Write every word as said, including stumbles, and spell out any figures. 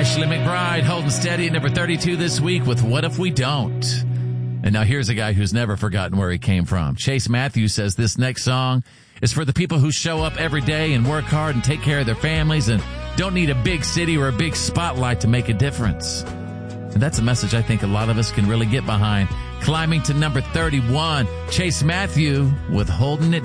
Ashley McBryde holding steady at number thirty-two this week with What If We Don't? And now here's a guy who's never forgotten where he came from. Chase Matthews says this next song is for the people who show up every day and work hard and take care of their families and don't need a big city or a big spotlight to make a difference. And that's a message I think a lot of us can really get behind. Climbing to number thirty-one, Chase Matthews with Holding It